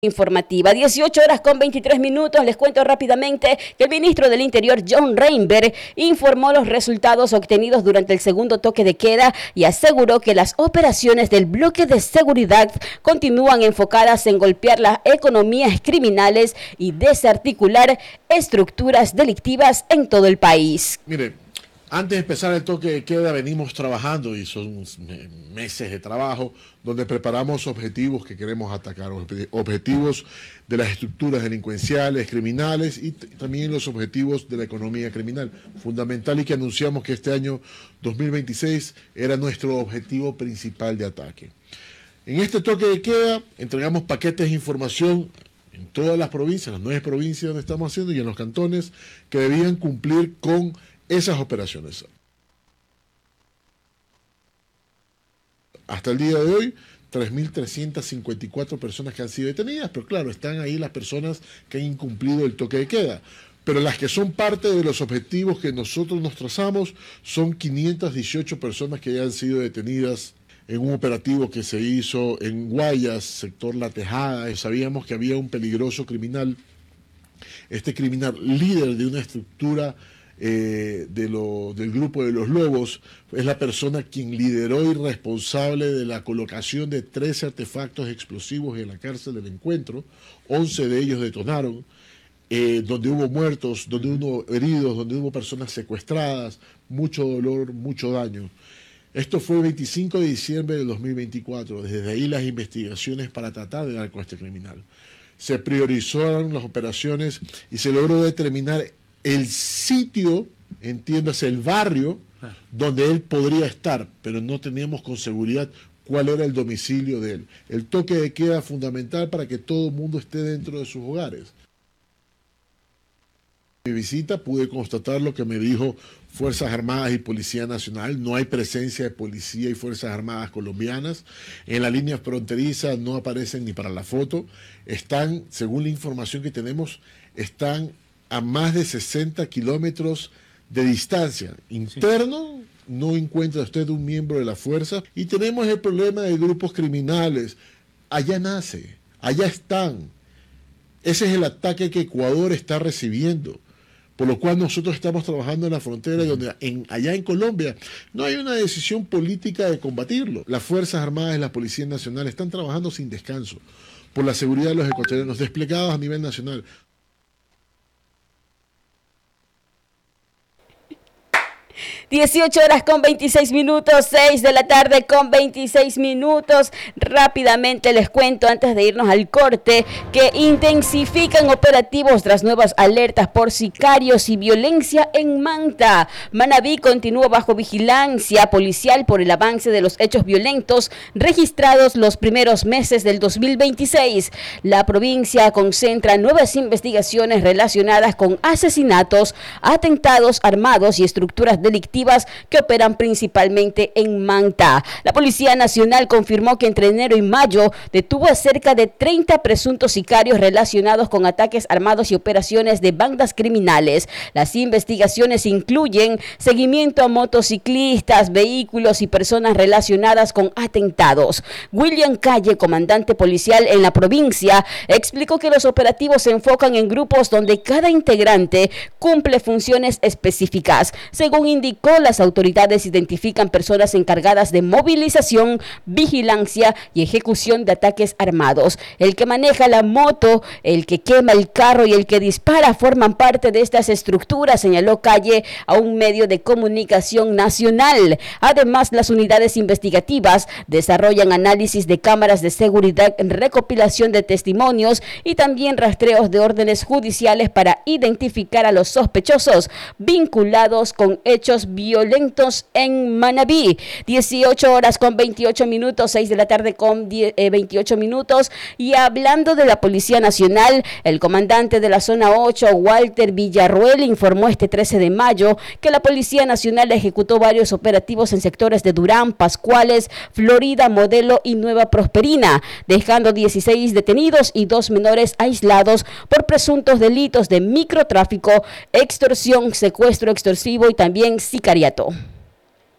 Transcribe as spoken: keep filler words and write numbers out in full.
Informativa, dieciocho horas con veintitrés minutos. Les cuento rápidamente que el ministro del Interior, John Reinberg, informó los resultados obtenidos durante el segundo toque de queda y aseguró que las operaciones del bloque de seguridad continúan enfocadas en golpear las economías criminales y desarticular estructuras delictivas en todo el país. Mire, antes de empezar el toque de queda venimos trabajando y son meses de trabajo donde preparamos objetivos que queremos atacar, objetivos de las estructuras delincuenciales, criminales y también los objetivos de la economía criminal. Fundamental y que anunciamos que este año dos mil veintiséis era nuestro objetivo principal de ataque. En este toque de queda entregamos paquetes de información en todas las provincias, las nueve provincias donde estamos haciendo y en los cantones que debían cumplir con esas operaciones. Hasta el día de hoy, tres mil trescientas cincuenta y cuatro personas que han sido detenidas, pero claro, están ahí las personas que han incumplido el toque de queda. Pero las que son parte de los objetivos que nosotros nos trazamos son quinientas dieciocho personas que ya han sido detenidas en un operativo que se hizo en Guayas, sector La Tejada. Sabíamos que había un peligroso criminal, este criminal líder de una estructura Eh, de lo, del grupo de los Lobos, es la persona quien lideró y responsable de la colocación de trece artefactos explosivos en la cárcel del Encuentro. once de ellos detonaron, eh, donde hubo muertos, donde hubo heridos, donde hubo personas secuestradas, mucho dolor, mucho daño. Esto fue el veinticinco de diciembre de dos mil veinticuatro, desde ahí las investigaciones para tratar de dar con este criminal. Se priorizaron las operaciones y se logró determinar el sitio, entiéndase, el barrio donde él podría estar, pero no teníamos con seguridad cuál era el domicilio de él. El toque de queda fundamental para que todo el mundo esté dentro de sus hogares. En mi visita pude constatar lo que me dijo Fuerzas Armadas y Policía Nacional. No hay presencia de policía y Fuerzas Armadas colombianas. En la línea fronteriza no aparecen ni para la foto. Están, según la información que tenemos, están a más de sesenta kilómetros de distancia. Interno, no encuentra usted un miembro de la fuerza. Y tenemos el problema de grupos criminales. Allá nace, allá están. Ese es el ataque que Ecuador está recibiendo. Por lo cual nosotros estamos trabajando en la frontera, y donde en, allá en Colombia no hay una decisión política de combatirlo. Las Fuerzas Armadas y la Policía Nacional están trabajando sin descanso por la seguridad de los ecuatorianos, desplegados a nivel nacional. dieciocho horas con veintiséis minutos, seis de la tarde con veintiséis minutos. Rápidamente les cuento, antes de irnos al corte, que intensifican operativos tras nuevas alertas por sicarios y violencia en Manta. Manabí continúa bajo vigilancia policial por el avance de los hechos violentos registrados los primeros meses del dos mil veintiséis. La provincia concentra nuevas investigaciones relacionadas con asesinatos, atentados armados y estructuras delictivas que operan principalmente en Manta. La Policía Nacional confirmó que entre enero y mayo detuvo a cerca de treinta presuntos sicarios relacionados con ataques armados y operaciones de bandas criminales. Las investigaciones incluyen seguimiento a motociclistas, vehículos y personas relacionadas con atentados. William Calle, comandante policial en la provincia, explicó que los operativos se enfocan en grupos donde cada integrante cumple funciones específicas. Según indicó, las autoridades identifican personas encargadas de movilización, vigilancia y ejecución de ataques armados. El que maneja la moto, el que quema el carro y el que dispara forman parte de estas estructuras, señaló Calle a un medio de comunicación nacional. Además, las unidades investigativas desarrollan análisis de cámaras de seguridad, recopilación de testimonios y también rastreos de órdenes judiciales para identificar a los sospechosos vinculados con hechos violentos en Manabí. dieciocho horas con veintiocho minutos, seis de la tarde con veintiocho minutos. Y hablando de la Policía Nacional, el comandante de la zona ocho, Walter Villarruel, informó este trece de mayo que la Policía Nacional ejecutó varios operativos en sectores de Durán, Pascuales, Florida, Modelo y Nueva Prosperina, dejando dieciséis detenidos y dos menores aislados por presuntos delitos de microtráfico, extorsión, secuestro extorsivo y también sicariato.